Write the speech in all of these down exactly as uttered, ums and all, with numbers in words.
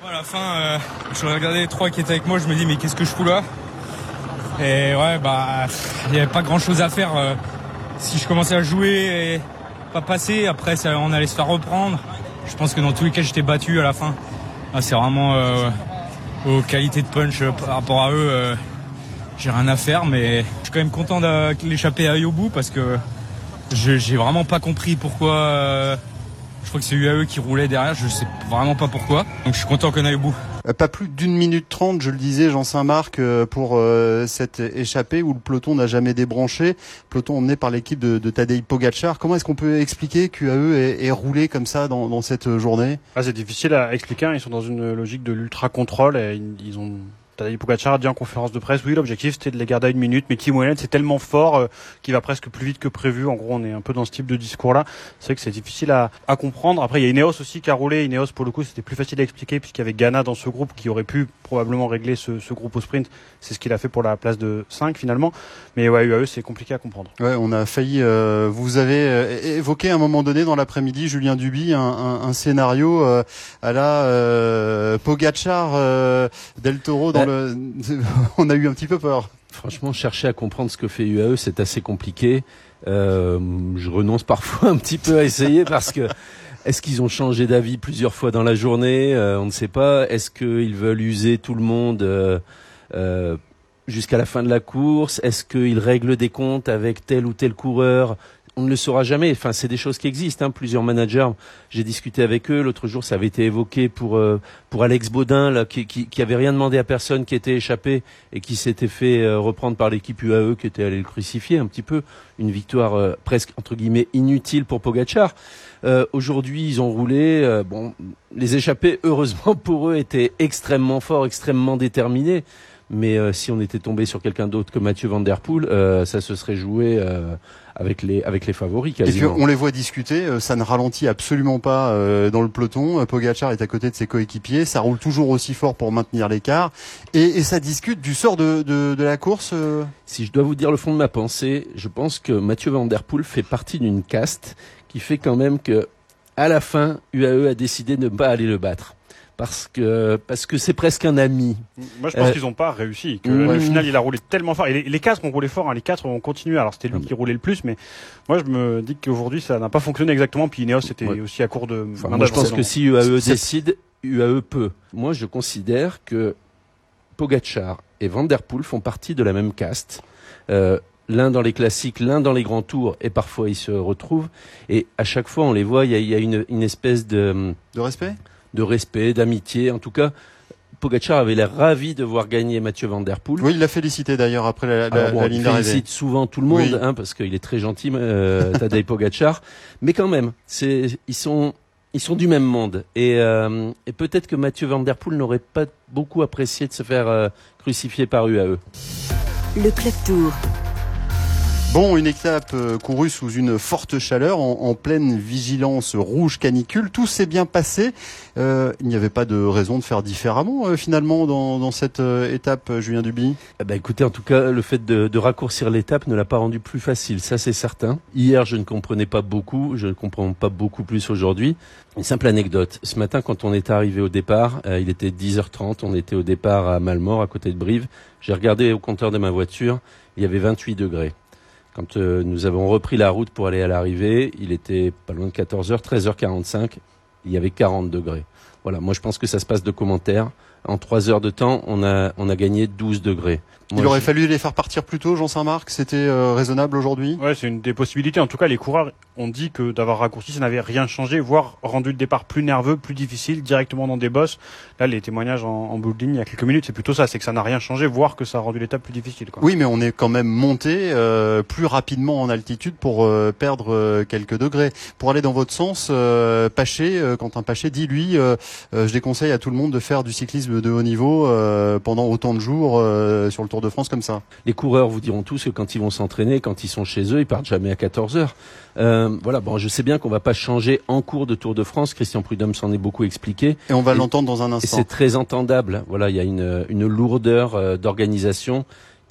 À la fin, euh, je regardais les trois qui étaient avec moi, je me dis mais qu'est-ce que je fous là? Et ouais, bah, il n'y avait pas grand-chose à faire. Euh, si je commençais à jouer et pas passer, après ça, on allait se faire reprendre. Je pense que dans tous les cas, j'étais battu à la fin. Ah, c'est vraiment euh, aux qualités de punch euh, par rapport à eux. Euh, j'ai rien à faire, mais je suis quand même content de l'échapper à eux au bout parce que je, j'ai vraiment pas compris pourquoi. Euh, je crois que c'est U A E qui roulait derrière, je sais vraiment pas pourquoi. Donc je suis content qu'on aille au bout. Pas plus d'une minute trente, je le disais, Jean Saint-Marc, pour euh, cette échappée où le peloton n'a jamais débranché. Peloton emmené par l'équipe de, de Tadej Pogačar. Comment est-ce qu'on peut expliquer qu'U A E est, est roulé comme ça dans, dans cette journée? Ah, c'est difficile à expliquer. Ils sont dans une logique de l'ultra-contrôle. Et ils, ils ont... Tadej Pogačar a dit en conférence de presse, oui, l'objectif c'était de les garder à une minute, mais Kim Wellens c'est tellement fort euh, qu'il va presque plus vite que prévu. En gros, on est un peu dans ce type de discours-là. C'est vrai que c'est difficile à, à comprendre. Après, il y a Ineos aussi qui a roulé. Ineos, pour le coup, c'était plus facile à expliquer puisqu'il y avait Ghana dans ce groupe qui aurait pu probablement régler ce, ce groupe au sprint. C'est ce qu'il a fait pour la place de cinq finalement. Mais ouais, U A E, c'est compliqué à comprendre. Ouais, on a failli. Euh, vous avez euh, évoqué à un moment donné dans l'après-midi, Julien Duby, un, un, un scénario euh, à la euh, Pogačar, euh, Del Toro dans euh, le. On a eu un petit peu peur. Franchement, chercher à comprendre ce que fait U A E, c'est assez compliqué. Euh, je renonce parfois un petit peu à essayer parce que est-ce qu'ils ont changé d'avis plusieurs fois dans la journée? euh, On ne sait pas. Est-ce qu'ils veulent user tout le monde euh, euh, jusqu'à la fin de la course? Est-ce qu'ils règlent des comptes avec tel ou tel coureur? On ne le saura jamais. Enfin, c'est des choses qui existent. Hein. Plusieurs managers, j'ai discuté avec eux. L'autre jour, ça avait été évoqué pour euh, pour Alex Baudin, là, qui, qui qui avait rien demandé à personne, qui était échappé et qui s'était fait euh, reprendre par l'équipe U A E, qui était allé le crucifier un petit peu. Une victoire euh, presque entre guillemets inutile pour Pogačar. Euh, aujourd'hui, ils ont roulé. Euh, bon, les échappés, heureusement pour eux, étaient extrêmement forts, extrêmement déterminés. Mais euh, si on était tombé sur quelqu'un d'autre que Mathieu Van Der Poel, euh, ça se serait joué euh, avec les avec les favoris quasiment. Et puis on les voit discuter, euh, ça ne ralentit absolument pas euh, dans le peloton. Pogačar est à côté de ses coéquipiers, ça roule toujours aussi fort pour maintenir l'écart, et, et ça discute du sort de de, de la course. Euh... Si je dois vous dire le fond de ma pensée, je pense que Mathieu Van Der Poel fait partie d'une caste qui fait quand même que à la fin, U A E a décidé de ne pas aller le battre. Parce que parce que c'est presque un ami. Moi, je pense euh, qu'ils n'ont pas réussi. Que mmh. Au final, il a roulé tellement fort. Et les, les quatre ont roulé fort. Hein. Les quatre ont continué. Alors c'était lui mmh. qui roulait le plus, mais moi, je me dis qu'aujourd'hui, ça n'a pas fonctionné exactement. Puis Ineos était ouais. aussi à court de. Enfin, moi, je pense que si U A E décide, U A E peut. Moi, je considère que Pogačar et Van Der Poel font partie de la même caste. Euh, L'un dans les classiques, l'un dans les grands tours, et parfois ils se retrouvent. Et à chaque fois, on les voit. Il y a, il y a une, une espèce de de respect. de respect, d'amitié. En tout cas, Pogačar avait l'air ravi de voir gagner Mathieu Van Der Poel. Oui, il l'a félicité d'ailleurs après la, la, bon, la ligne d'arrivée. Il félicite souvent tout le monde, oui. hein, parce qu'il est très gentil, euh, Tadej Pogačar. Mais quand même, c'est, ils sont, ils sont du même monde. Et, euh, et peut-être que Mathieu Van Der Poel n'aurait pas beaucoup apprécié de se faire euh, crucifier par U A E. Le Club Tour. Bon, une étape euh, courue sous une forte chaleur, en, en pleine vigilance rouge canicule. Tout s'est bien passé. Euh, il n'y avait pas de raison de faire différemment, euh, finalement, dans, dans cette euh, étape, Julien Duby. Eh ben, écoutez, en tout cas, le fait de, de raccourcir l'étape ne l'a pas rendu plus facile. Ça, c'est certain. Hier, je ne comprenais pas beaucoup. Je ne comprends pas beaucoup plus aujourd'hui. Une simple anecdote. Ce matin, quand on est arrivé au départ, euh, il était dix heures trente. On était au départ à Malmort, à côté de Brive. J'ai regardé au compteur de ma voiture. Il y avait vingt-huit degrés. Quand euh, nous avons repris la route pour aller à l'arrivée, il était pas loin de quatorze heures, treize heures quarante-cinq, il y avait quarante degrés. Voilà, moi je pense que ça se passe de commentaires. En trois heures de temps, on a on a gagné douze degrés. Moi, il aurait je... fallu les faire partir plus tôt, Jean Saint-Marc. C'était euh, raisonnable aujourd'hui. Ouais, c'est une des possibilités. En tout cas, les coureurs ont dit que d'avoir raccourci, ça n'avait rien changé, voire rendu le départ plus nerveux, plus difficile, directement dans des bosses. Là, les témoignages en, en bout de ligne, il y a quelques minutes, c'est plutôt ça, c'est que ça n'a rien changé, voire que ça a rendu l'étape plus difficile, quoi. Oui, mais on est quand même monté euh, plus rapidement en altitude pour euh, perdre euh, quelques degrés. Pour aller dans votre sens, euh, Paché, euh, Quentin Paché dit lui, euh, euh, je déconseille à tout le monde de faire du cyclisme de haut niveau euh, pendant autant de jours euh, sur le Tour de France comme ça. Les coureurs vous diront tous que quand ils vont s'entraîner, quand ils sont chez eux, ils partent jamais à quatorze heures. Euh, voilà, bon, je sais bien qu'on va pas changer en cours de Tour de France. Christian Prudhomme s'en est beaucoup expliqué. Et on va et, l'entendre dans un instant. Et c'est très entendable. Voilà, il y a une, une lourdeur euh, d'organisation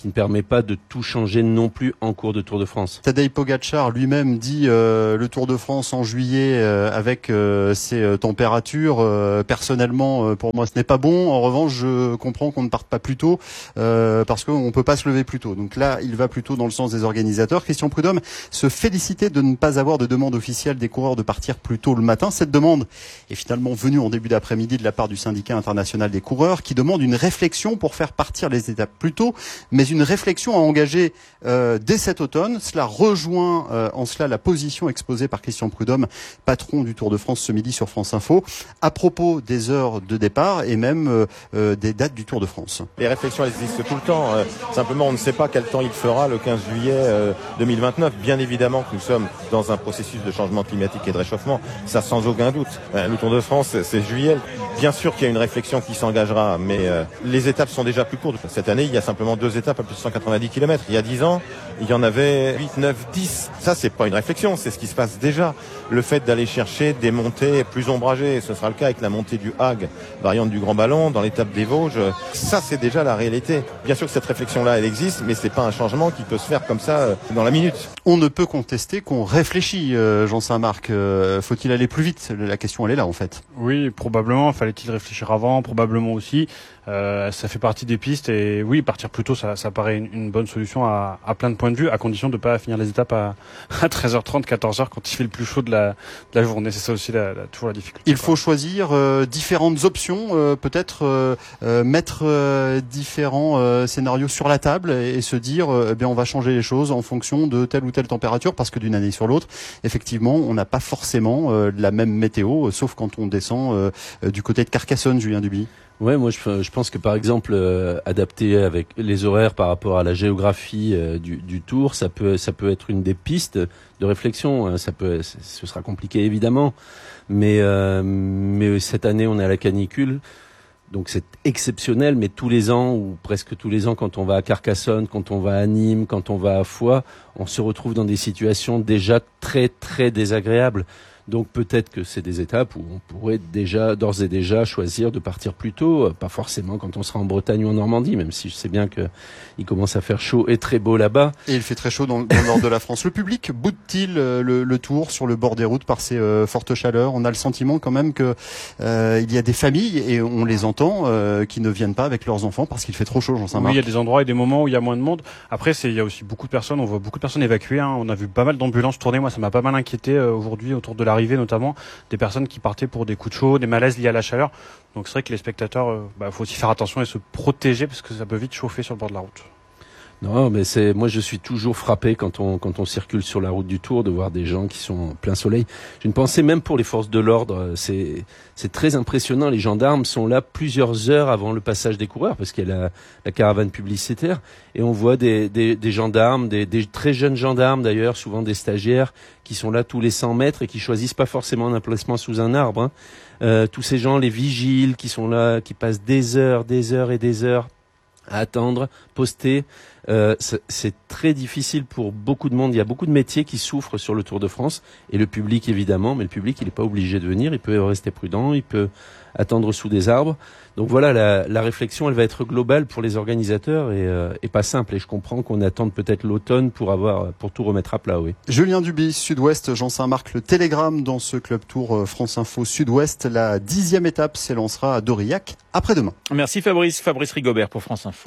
qui ne permet pas de tout changer non plus en cours de Tour de France. Tadej Pogačar lui-même dit euh, le Tour de France en juillet euh, avec euh, ces euh, températures, euh, personnellement euh, pour moi ce n'est pas bon. En revanche, je comprends qu'on ne parte pas plus tôt euh, parce qu'on peut pas se lever plus tôt. Donc là, il va plutôt dans le sens des organisateurs. Christian Prudhomme se félicitait de ne pas avoir de demande officielle des coureurs de partir plus tôt le matin. Cette demande est finalement venue en début d'après-midi de la part du syndicat international des coureurs qui demande une réflexion pour faire partir les étapes plus tôt, mais une réflexion à engager euh, dès cet automne. Cela rejoint euh, en cela la position exposée par Christian Prudhomme, patron du Tour de France ce midi sur France Info, à propos des heures de départ et même euh, euh, des dates du Tour de France. Les réflexions elles existent tout le temps. Euh, simplement, on ne sait pas quel temps il fera le quinze juillet euh, deux mille vingt-neuf. Bien évidemment que nous sommes dans un processus de changement climatique et de réchauffement. Ça, sans aucun doute. Euh, le Tour de France, c'est juillet. Bien sûr qu'il y a une réflexion qui s'engagera, mais euh, les étapes sont déjà plus courtes. Cette année, il y a simplement deux étapes à plus de cent quatre-vingt-dix kilomètres. Il y a dix ans, il y en avait huit, neuf, dix. Ça, c'est pas une réflexion, c'est ce qui se passe déjà. Le fait d'aller chercher des montées plus ombragées, ce sera le cas avec la montée du Hague, variante du Grand Ballon, dans l'étape des Vosges. Ça, c'est déjà la réalité. Bien sûr que cette réflexion-là, elle existe, mais c'est pas un changement qui peut se faire comme ça euh, dans la minute. On ne peut contester qu'on réfléchit, euh, Jean Saint-Marc. Euh, faut-il aller plus vite ? La question, elle est là, en fait. Oui, probablement. Fallait-il réfléchir avant ? Probablement aussi. Euh, ça fait partie des pistes et oui, partir plus tôt, ça, ça paraît une, une bonne solution à, à plein de points de vue, à condition de pas finir les étapes à, à treize heures trente, quatorze heures quand il fait le plus chaud de la, de la journée. C'est ça aussi la, la, toujours la difficulté. Il faut choisir euh, différentes options, euh, peut-être euh, euh, mettre euh, différents euh, scénarios sur la table et, et se dire, euh, eh bien, on va changer les choses en fonction de telle ou telle température, parce que d'une année sur l'autre, effectivement, on n'a pas forcément euh, la même météo, euh, sauf quand on descend euh, du côté de Carcassonne, Julien Duby. Ouais, moi je, je pense que par exemple euh, adapter avec les horaires par rapport à la géographie euh, du, du Tour, ça peut ça peut être une des pistes de réflexion. Ça peut, ce sera compliqué évidemment, mais euh, mais cette année on est à la canicule, donc c'est exceptionnel. Mais tous les ans ou presque tous les ans, quand on va à Carcassonne, quand on va à Nîmes, quand on va à Foix, on se retrouve dans des situations déjà très très désagréables. Donc peut-être que c'est des étapes où on pourrait déjà, d'ores et déjà, choisir de partir plus tôt, pas forcément quand on sera en Bretagne ou en Normandie, même si je sais bien que il commence à faire chaud et très beau là-bas. Et il fait très chaud dans, dans le nord de la France. Le public boude-t-il euh, le, le Tour sur le bord des routes par ces euh, fortes chaleurs ? On a le sentiment quand même que euh, il y a des familles, et on les entend, euh, qui ne viennent pas avec leurs enfants parce qu'il fait trop chaud, Jean Saint-Marc. Oui, il y a des endroits et des moments où il y a moins de monde. Après, c'est, il y a aussi beaucoup de personnes, on voit beaucoup de personnes évacuées, hein. On a vu pas mal d'ambulances tourner. Moi, ça m'a pas mal inquiété euh, aujourd'hui autour de l'arrivée, notamment des personnes qui partaient pour des coups de chaud, des malaises liés à la chaleur. Donc c'est vrai que les spectateurs, euh, bah, faut aussi faire attention et se protéger parce que ça peut vite chauffer sur le bord de la route. Non, mais c'est, moi je suis toujours frappé quand on quand on circule sur la route du Tour de voir des gens qui sont en plein soleil. J'ai une pensée même pour les forces de l'ordre. C'est c'est très impressionnant. Les gendarmes sont là plusieurs heures avant le passage des coureurs parce qu'il y a la, la caravane publicitaire et on voit des des, des gendarmes, des, des très jeunes gendarmes d'ailleurs, souvent des stagiaires qui sont là tous les cent mètres et qui choisissent pas forcément un emplacement sous un arbre. Hein. Euh, tous ces gens, les vigiles qui sont là, qui passent des heures, des heures et des heures à attendre, poster. Euh, c'est très difficile pour beaucoup de monde. Il y a beaucoup de métiers qui souffrent sur le Tour de France et le public évidemment, mais le public il n'est pas obligé de venir, il peut rester prudent, il peut attendre sous des arbres. Donc voilà, la, la réflexion elle va être globale pour les organisateurs et, euh, et pas simple. Et je comprends qu'on attende peut-être l'automne pour avoir pour tout remettre à plat. Oui. Julien Duby, Sud-Ouest, Jean Saint-Marc, le Télégramme dans ce Club Tour France Info Sud-Ouest. La dixième étape s'élancera à Doriac après-demain. Merci Fabrice, Fabrice Rigobert pour France Info.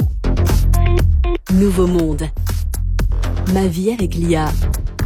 Nouveau monde. Ma vie avec l'I A.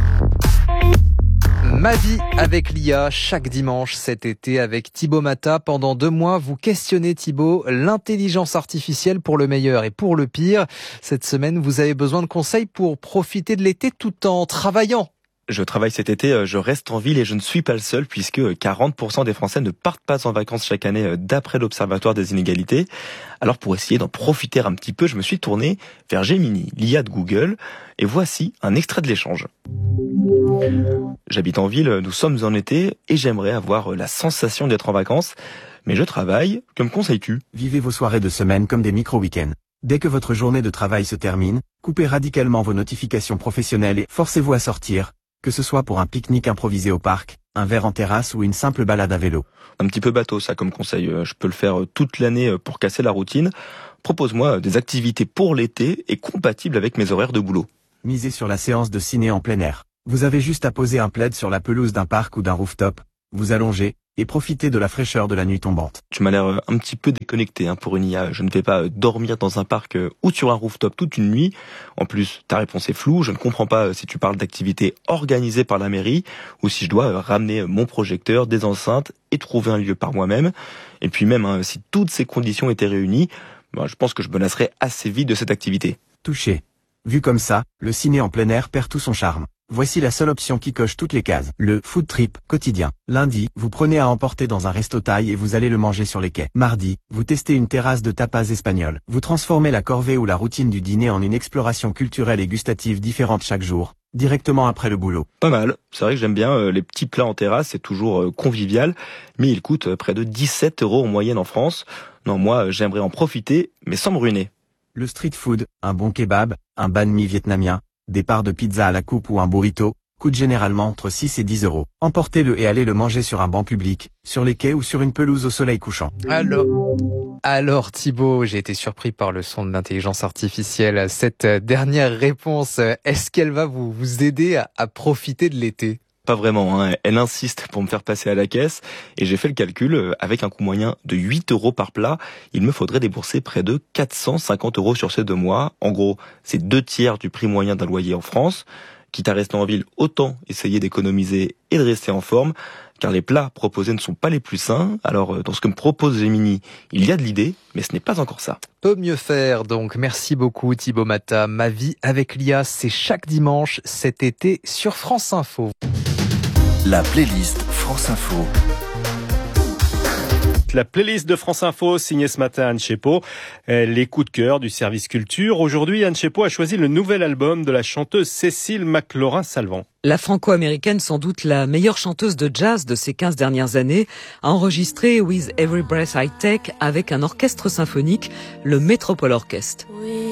Ma vie avec l'I A, chaque dimanche cet été avec Thibaut Mata. Pendant deux mois, vous questionnez, Thibaut, l'intelligence artificielle pour le meilleur et pour le pire. Cette semaine, vous avez besoin de conseils pour profiter de l'été tout en travaillant. Je travaille cet été, je reste en ville et je ne suis pas le seul puisque quarante pour cent des Français ne partent pas en vacances chaque année d'après l'Observatoire des inégalités. Alors pour essayer d'en profiter un petit peu, je me suis tourné vers Gemini, l'I A de Google, et voici un extrait de l'échange. J'habite en ville, nous sommes en été et j'aimerais avoir la sensation d'être en vacances, mais je travaille, que me conseilles-tu ? Vivez vos soirées de semaine comme des micro-week-ends. Dès que votre journée de travail se termine, coupez radicalement vos notifications professionnelles et forcez-vous à sortir. Que ce soit pour un pique-nique improvisé au parc, un verre en terrasse ou une simple balade à vélo. Un petit peu bateau ça comme conseil, je peux le faire toute l'année pour casser la routine. Propose-moi des activités pour l'été et compatibles avec mes horaires de boulot. Misez sur la séance de ciné en plein air. Vous avez juste à poser un plaid sur la pelouse d'un parc ou d'un rooftop, vous allongez, et profitez de la fraîcheur de la nuit tombante. Tu m'as l'air un petit peu déconnecté hein, pour une I A. Je ne vais pas dormir dans un parc ou sur un rooftop toute une nuit. En plus, ta réponse est floue. Je ne comprends pas si tu parles d'activités organisées par la mairie ou si je dois ramener mon projecteur, des enceintes et trouver un lieu par moi-même. Et puis même, hein, si toutes ces conditions étaient réunies, ben, je pense que je me lasserais assez vite de cette activité. Touché. Vu comme ça, le ciné en plein air perd tout son charme. Voici la seule option qui coche toutes les cases. Le food trip quotidien. Lundi, vous prenez à emporter dans un resto thaï et vous allez le manger sur les quais. Mardi, vous testez une terrasse de tapas espagnol. Vous transformez la corvée ou la routine du dîner en une exploration culturelle et gustative différente chaque jour, directement après le boulot. Pas mal. C'est vrai que j'aime bien euh, les petits plats en terrasse, c'est toujours euh, convivial, mais ils coûtent euh, près de dix-sept euros en moyenne en France. Non, moi, euh, j'aimerais en profiter, mais sans me ruiner. Le street food, un bon kebab, un banh mi vietnamien, des parts de pizza à la coupe ou un burrito, coûte généralement entre six et dix euros. Emportez-le et allez le manger sur un banc public, sur les quais ou sur une pelouse au soleil couchant. Alors, alors Thibaut, j'ai été surpris par le son de l'intelligence artificielle. Cette dernière réponse, est-ce qu'elle va vous, vous aider à, à profiter de l'été ? Pas vraiment, hein. Elle insiste pour me faire passer à la caisse et j'ai fait le calcul, avec un coût moyen de huit euros par plat, il me faudrait débourser près de quatre cent cinquante euros sur ces deux mois. En gros, c'est deux tiers du prix moyen d'un loyer en France. Quitte à rester en ville, autant essayer d'économiser et de rester en forme, car les plats proposés ne sont pas les plus sains. Alors, dans ce que me propose Gemini, il y a de l'idée, mais ce n'est pas encore ça. Peut mieux faire, donc. Merci beaucoup Thibaut Mata. Ma vie avec l'I A, c'est chaque dimanche cet été sur France Info. La playlist France Info. La playlist de France Info, signée ce matin Anne Chepo. Les coups de cœur du service culture. Aujourd'hui, Anne Chepo a choisi le nouvel album de la chanteuse Cécile McLaurin-Salvant. La franco-américaine, sans doute la meilleure chanteuse de jazz de ces quinze dernières années, a enregistré With Every Breath I Take avec un orchestre symphonique, le Metropole Orchestre. Oui.